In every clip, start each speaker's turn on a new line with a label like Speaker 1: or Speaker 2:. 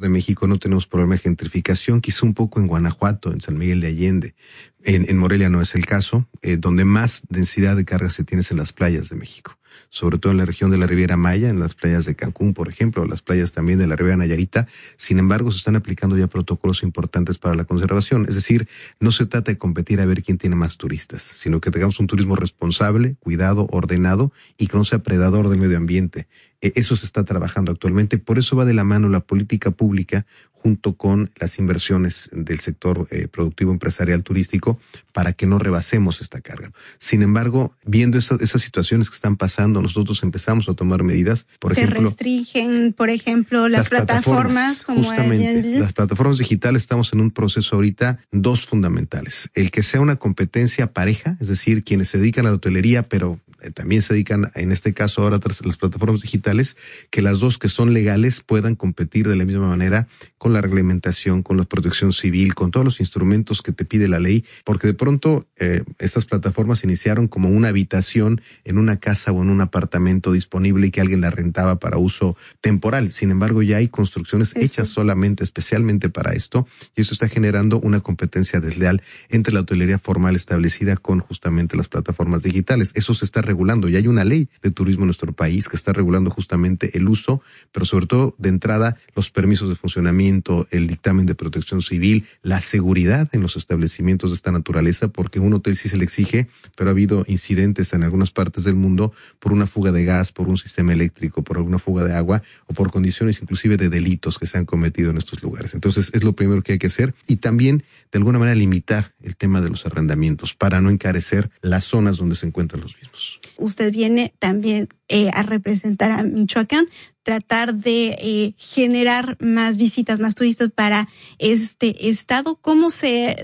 Speaker 1: de México no tenemos problema de gentrificación, quizá un poco en Guanajuato, en San Miguel de Allende. En Morelia no es el caso. Donde más densidad de carga se tiene es en las playas de México, sobre todo en la región de la Riviera Maya, en las playas de Cancún, por ejemplo, o las playas también de la Riviera Nayarita. Sin embargo, se están aplicando ya protocolos importantes para la conservación. Es decir, no se trata de competir a ver quién tiene más turistas, sino que tengamos un turismo responsable, cuidado, ordenado y que no sea predador del medio ambiente. Eso se está trabajando actualmente. Por eso va de la mano la política pública junto con las inversiones del sector productivo empresarial turístico para que no rebasemos esta carga. Sin embargo, viendo esas situaciones que están pasando, nosotros empezamos a tomar medidas. Por ejemplo,
Speaker 2: se restringen, por ejemplo, las plataformas como
Speaker 1: justamente, las plataformas digitales. Estamos en un proceso ahorita, dos fundamentales. El que sea una competencia pareja, es decir, quienes se dedican a la hotelería, pero también se dedican, en este caso ahora, las plataformas digitales, que las dos que son legales puedan competir de la misma manera con la reglamentación, con la protección civil, con todos los instrumentos que te pide la ley, porque de pronto estas plataformas iniciaron como una habitación en una casa o en un apartamento disponible y que alguien la rentaba para uso temporal. Sin embargo, ya hay construcciones hechas solamente, especialmente para esto, y eso está generando una competencia desleal entre la hotelería formal establecida con justamente las plataformas digitales. Eso se está regulando. Ya hay una ley de turismo en nuestro país que está regulando justamente el uso, pero sobre todo de entrada los permisos de funcionamiento, el dictamen de protección civil, la seguridad en los establecimientos de esta naturaleza, porque un hotel sí se le exige, pero ha habido incidentes en algunas partes del mundo por una fuga de gas, por un sistema eléctrico, por alguna fuga de agua o por condiciones inclusive de delitos que se han cometido en estos lugares. Entonces es lo primero que hay que hacer y también de alguna manera limitar el tema de los arrendamientos para no encarecer las zonas donde se encuentran los mismos.
Speaker 2: Usted viene también a representar a Michoacán, tratar de generar más visitas, más turistas para este estado. ¿Cómo se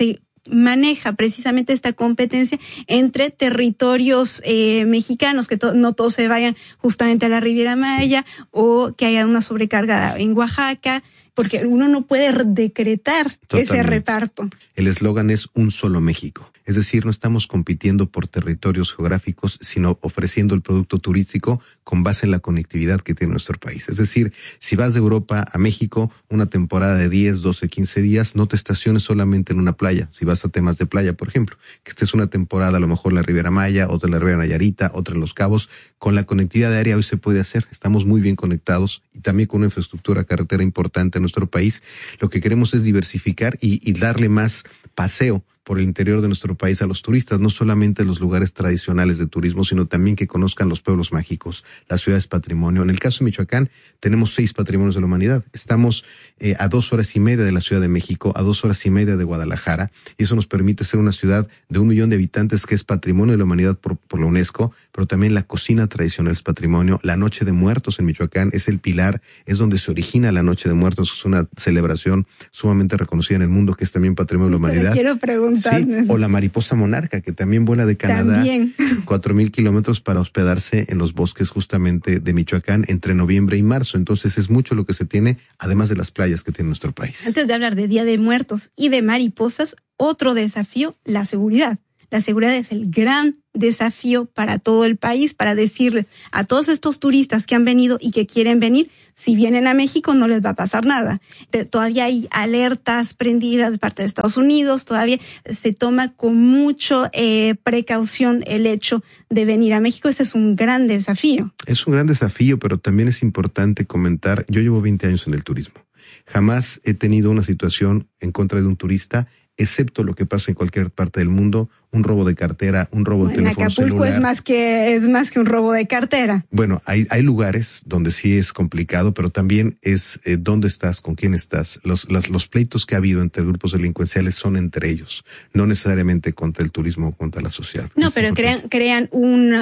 Speaker 2: maneja precisamente esta competencia entre territorios mexicanos, que no todos se vayan justamente a la Riviera Maya o que haya una sobrecarga en Oaxaca? Porque uno no puede decretar ese reparto.
Speaker 1: El eslogan es un solo México. Es decir, no estamos compitiendo por territorios geográficos, sino ofreciendo el producto turístico con base en la conectividad que tiene nuestro país. Es decir, si vas de Europa a México, una temporada de 10, 12, 15 días, no te estaciones solamente en una playa. Si vas a temas de playa, por ejemplo, que estés una temporada a lo mejor en la Riviera Maya, otra en la Riviera Nayarita, otra en Los Cabos. Con la conectividad aérea hoy se puede hacer. Estamos muy bien conectados y también con una infraestructura carretera importante en nuestro país. Lo que queremos es diversificar y darle más paseo por el interior de nuestro país a los turistas, no solamente los lugares tradicionales de turismo, sino también que conozcan los pueblos mágicos, las ciudades patrimonio. En el caso de Michoacán, tenemos 6 patrimonios de la humanidad. Estamos a 2 horas y media de la Ciudad de México, a 2 horas y media de Guadalajara, y eso nos permite ser una ciudad de 1 millón de habitantes que es patrimonio de la humanidad por la UNESCO, pero también la cocina tradicional es patrimonio. La Noche de Muertos en Michoacán es el pilar, es donde se origina la Noche de Muertos, es una celebración sumamente reconocida en el mundo, que es también patrimonio de la humanidad.
Speaker 2: Quiero preguntar.
Speaker 1: Sí, o la mariposa monarca, que también vuela de Canadá 4,000 kilómetros para hospedarse en los bosques justamente de Michoacán entre noviembre y marzo. Entonces es mucho lo que se tiene, además de las playas que tiene nuestro país.
Speaker 2: Antes de hablar de Día de Muertos y de mariposas, otro desafío, la seguridad. La seguridad es el gran desafío para todo el país, para decirle a todos estos turistas que han venido y que quieren venir, si vienen a México no les va a pasar nada. Todavía hay alertas prendidas de parte de Estados Unidos, todavía se toma con mucha precaución el hecho de venir a México. Ese es un gran desafío.
Speaker 1: Es un gran desafío, pero también es importante comentar, yo llevo 20 años en el turismo. Jamás he tenido una situación en contra de un turista, excepto lo que pasa en cualquier parte del mundo, un robo de cartera, un robo de teléfono celular.
Speaker 2: En Acapulco es más que un robo de cartera.
Speaker 1: Bueno, hay lugares donde sí es complicado, pero también es dónde estás, con quién estás. Los pleitos que ha habido entre grupos delincuenciales son entre ellos, no necesariamente contra el turismo o contra la sociedad.
Speaker 2: No, pero crean un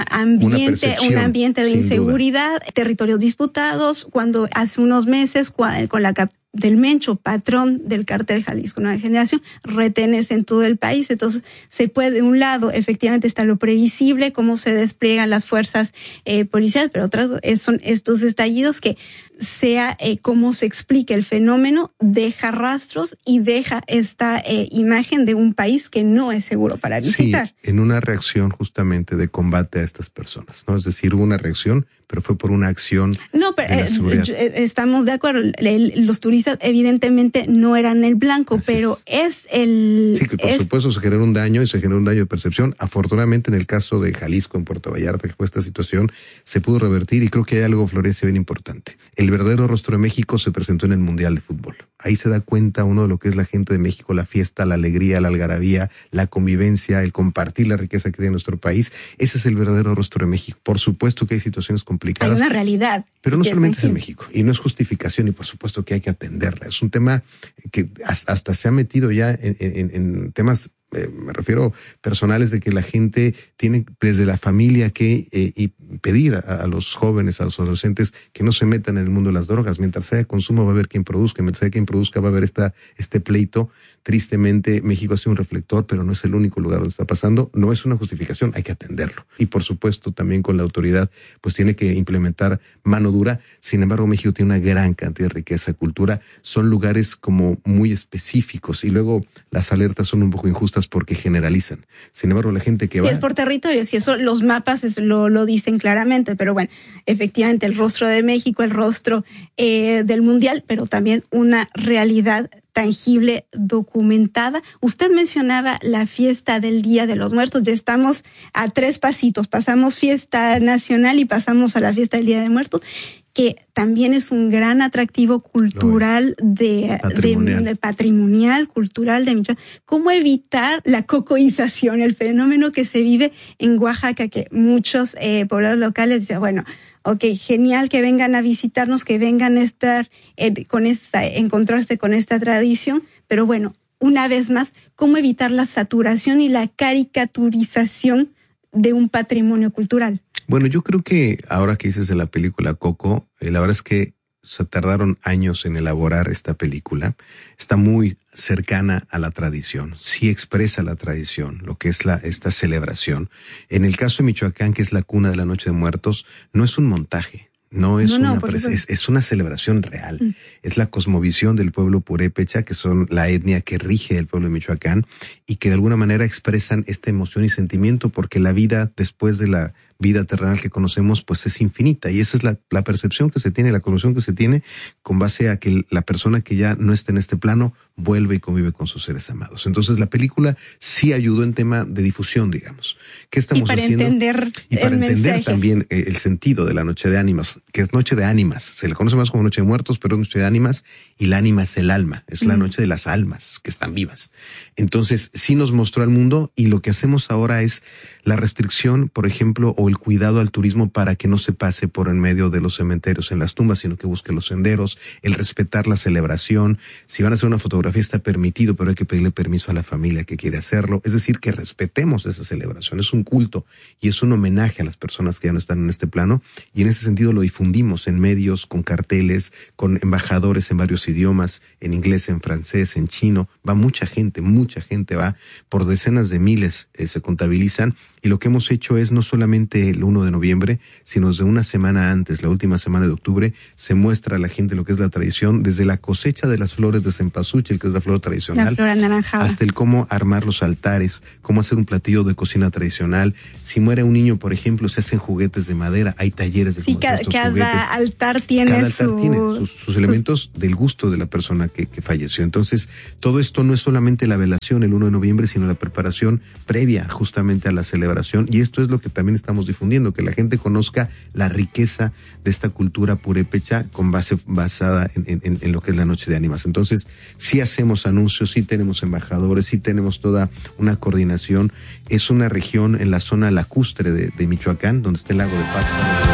Speaker 2: ambiente de inseguridad, territorios disputados. Cuando hace unos meses con la del Mencho, patrón del cártel Jalisco Nueva Generación, retenes en todo el país. Entonces, se puede, de un lado, efectivamente está lo previsible, cómo se despliegan las fuerzas policiales, pero otras son estos estallidos que sea cómo se explica el fenómeno, deja rastros y deja esta imagen de un país que no es seguro para visitar.
Speaker 1: Sí, en una reacción justamente de combate a estas personas, ¿no? Es decir, hubo una reacción, pero fue por una acción de la seguridad.
Speaker 2: Estamos de acuerdo. Los turistas evidentemente no eran el blanco, así pero es el...
Speaker 1: Sí, que por supuesto se generó un daño y se generó un daño de percepción. Afortunadamente en el caso de Jalisco, en Puerto Vallarta, que fue esta situación, se pudo revertir y creo que hay algo, Florencia, bien importante. El verdadero rostro de México se presentó en el Mundial de Fútbol. Ahí se da cuenta uno de lo que es la gente de México, la fiesta, la alegría, la algarabía, la convivencia, el compartir la riqueza que tiene nuestro país. Ese es el verdadero rostro de México. Por supuesto que hay situaciones complicadas.
Speaker 2: Hay una realidad.
Speaker 1: Pero no solamente es en México, y no es justificación, y por supuesto que hay que atenderla. Es un tema que hasta se ha metido ya en temas, me refiero personales, de que la gente tiene desde la familia que y pedir a los jóvenes, a los adolescentes, que no se metan en el mundo de las drogas. Mientras haya consumo va a haber quien produzca, mientras haya quien produzca va a haber este pleito. Tristemente, México ha sido un reflector, pero no es el único lugar donde está pasando. No es una justificación, hay que atenderlo. Y por supuesto, también con la autoridad, pues tiene que implementar mano dura. Sin embargo, México tiene una gran cantidad de riqueza, cultura. Son lugares como muy específicos y luego las alertas son un poco injustas porque generalizan. Sin embargo, la gente que va...
Speaker 2: Sí, es por territorios y eso los mapas lo dicen claramente, pero bueno, efectivamente el rostro de México, el rostro del Mundial, pero también una realidad tangible, documentada. Usted mencionaba la fiesta del Día de los Muertos. Ya estamos a 3 pasitos. Pasamos fiesta nacional y pasamos a la fiesta del Día de Muertos, que también es un gran atractivo cultural patrimonial, cultural de Michoacán. ¿Cómo evitar la cocoización, el fenómeno que se vive en Oaxaca, que muchos pobladores locales dicen, bueno, ok, genial que vengan a visitarnos, que vengan a estar encontrarse con esta tradición, pero bueno, una vez más, ¿cómo evitar la saturación y la caricaturización de un patrimonio cultural?
Speaker 1: Bueno, yo creo que ahora que dices de la película Coco, la verdad es que se tardaron años en elaborar esta película. Está muy cercana a la tradición, sí expresa la tradición, lo que es esta celebración. En el caso de Michoacán, que es la cuna de la Noche de Muertos, no es un montaje. Es una celebración real. Es la cosmovisión del pueblo purépecha, que son la etnia que rige el pueblo de Michoacán y que de alguna manera expresan esta emoción y sentimiento, porque la vida después de la vida terrenal que conocemos pues es infinita, y esa es la percepción que se tiene, la conocimiento que se tiene con base a que la persona que ya no está en este plano vuelve y convive con sus seres amados. Entonces la película sí ayudó en tema de difusión, digamos. ¿Qué estamos haciendo? Y para entender también el sentido de la Noche de Ánimas, que es Noche de Ánimas. Se le conoce más como Noche de Muertos, pero es Noche de Ánimas, y la ánima es el alma, es la noche de las almas que están vivas. Entonces sí nos mostró al mundo, y lo que hacemos ahora es la restricción, por ejemplo, o el cuidado al turismo para que no se pase por en medio de los cementerios en las tumbas, sino que busque los senderos, el respetar la celebración. Si van a hacer una fotografía está permitido, pero hay que pedirle permiso a la familia que quiere hacerlo. Es decir, que respetemos esa celebración. Es un culto y es un homenaje a las personas que ya no están en este plano, y en ese sentido lo difundimos en medios, con carteles, con embajadores en varios idiomas, en inglés, en francés, en chino. Va mucha gente va, por decenas de miles se contabilizan. Y lo que hemos hecho es no solamente el 1 de noviembre, sino desde una semana antes, la última semana de octubre, se muestra a la gente lo que es la tradición, desde la cosecha de las flores de cempasúchil, que es la flor tradicional,
Speaker 2: la flor anaranjada,
Speaker 1: hasta el cómo armar los altares, cómo hacer un platillo de cocina tradicional. Si muere un niño, por ejemplo, se hacen juguetes de madera, hay talleres de cómo hacer estos juguetes.
Speaker 2: Altar tiene
Speaker 1: sus elementos del gusto de la persona que falleció. Entonces, todo esto no es solamente la velación el 1 de noviembre, sino la preparación previa justamente a la celebración. Y esto es lo que también estamos difundiendo, que la gente conozca la riqueza de esta cultura purépecha basada en lo que es la Noche de Ánimas. Entonces, sí hacemos anuncios, sí tenemos embajadores, sí tenemos toda una coordinación. Es una región en la zona lacustre de Michoacán, donde está el lago de Pátzcuaro.